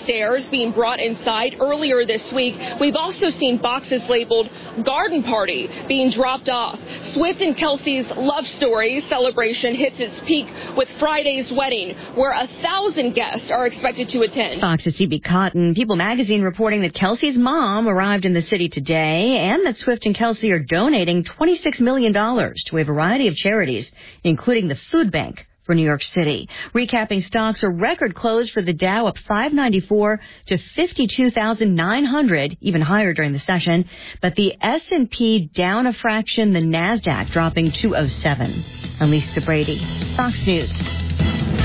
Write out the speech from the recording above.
stairs being brought inside earlier this week. We've also seen boxes labeled garden party being dropped off. Swift and Kelsey's love story celebration hits its peak with Friday's wedding, where 1,000 guests are expected to attend. Fox's C.B. Cotton. People magazine reporting that Kelsey's mom arrived in the city today and that Swift and Kelsey are donating $26 million to a variety of charities, including the Food Bank for New York City. Recapping stocks, a record close for the Dow up 594 to 52,900, even higher during the session. But the S&P down a fraction, the NASDAQ dropping 207. I'm Lisa Brady, Fox News.